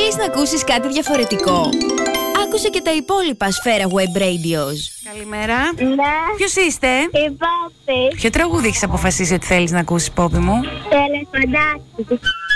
Θέλεις να ακούσεις κάτι διαφορετικό? Άκουσε και τα υπόλοιπα Σφαίρα Web Radios. Καλημέρα. Ναι. Ποιος είστε? Η Πόπη. Ποιο τραγούδι έχεις αποφασίσει ότι θέλεις να ακούσεις, Πόπη μου? Τελεφωνάκι.